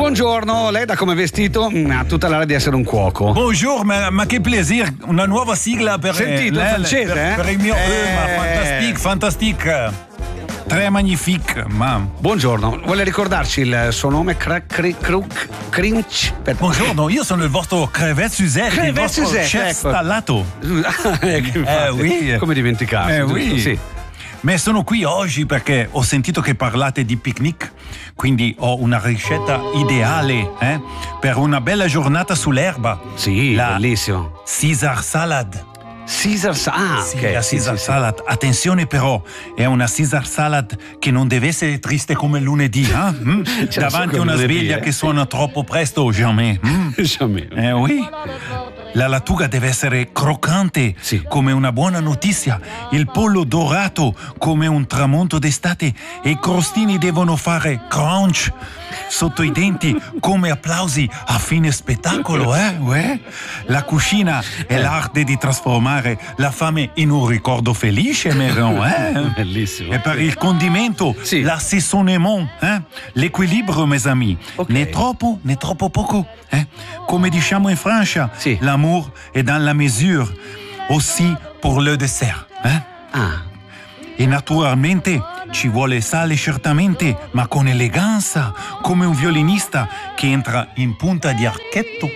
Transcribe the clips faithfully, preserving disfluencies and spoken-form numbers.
Buongiorno, lei da come è vestito mm, ha tutta l'aria di essere un cuoco. Bonjour, ma, ma che plaisir, una nuova sigla per Sentito, eh, francese, per, eh? per il mio Eh. eh, ma fantastique, fantastique. Très magnifique, ma. Buongiorno, vuole ricordarci il suo nome? Crack, cri, cruc, crinch? Per... Buongiorno, io sono il vostro Crevette Suzette, il Crevette vostro Suzette, chef ecco. stallato. eh, che infatti, oui. Come dimenticarsi? Eh, giusto? oui. Sì. Ma sono qui oggi perché ho sentito che parlate di picnic, quindi ho una ricetta ideale eh, per una bella giornata sull'erba. Sì, La bellissimo. Caesar salad. Caesar salad. Ah, Sì, ok. la sì, Caesar sì, sì. salad. Attenzione però, è una Caesar salad che non deve essere triste come lunedì, eh? Mm? C'è Davanti a come una lunedì, sveglia eh? che suona troppo presto, jamais. Mm? Jamais. Eh oui. La lattuga deve essere croccante Sì. come una buona notizia, il pollo dorato come un tramonto d'estate e i crostini devono fare crunch sotto i denti come applausi a fine spettacolo, eh? Ouais. La cucina è l'arte di trasformare la fame in un ricordo felice, Meron, eh? Bellissimo. E per il condimento, Sì. l'assaisonnement, eh? L'equilibrio, mes amis. Ok. Né troppo, né troppo poco. Eh? Come diciamo in Francia, Sì. l'amour est dans la mesure, aussi pour le dessert. Eh? Ah, E naturalmente ci vuole sale certamente, ma con eleganza, come un violinista che entra in punta di archetto.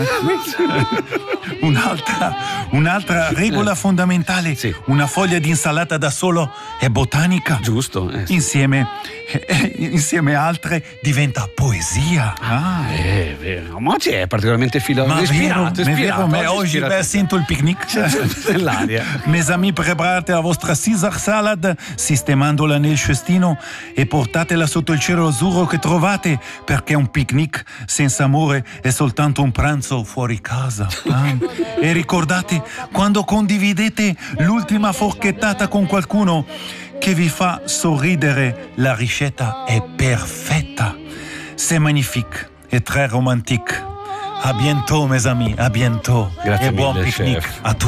un'altra, un'altra regola fondamentale, Sì. una foglia di insalata da solo è botanica. giusto. Eh, sì. Insieme, eh, insieme a altre diventa poesia. Ah. Eh, vero. Ma oggi è particolarmente filo Ma ispirato, vero, ma ispirato. vero, ma oggi ispirato. beh, sento il picnic. Nell'aria. Mes amis, preparate la vostra Caesar salad sistemandola nel cestino e portatela sotto il cielo azzurro che trovate, perché un picnic senza amore è soltanto un pranzo fuori casa. Ah. E ricordate, quando condividete l'ultima forchettata con qualcuno che vi fa sorridere, la ricetta è perfetta. C'est magnifique et très romantique. A bientôt, mes amis, a bientôt. Grazie e buon mille, picnic chef. a tutti.